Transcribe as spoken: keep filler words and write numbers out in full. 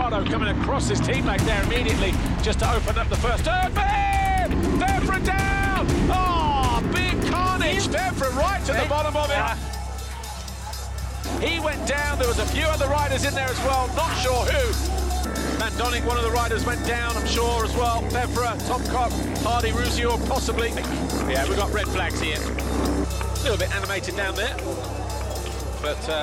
Prado coming across his teammate there immediately just to open up the first turn. Feb! Febvre down! Oh, big carnage. Febvre right to the bottom of it. He went down. There was a few other riders in there as well. Not sure who. Van Donnick, one of the riders, went down, I'm sure, as well. Febvre, Tomcock, Hardy, Roussillon, possibly. Yeah, we've got red flags here. A little bit animated down there. But... Uh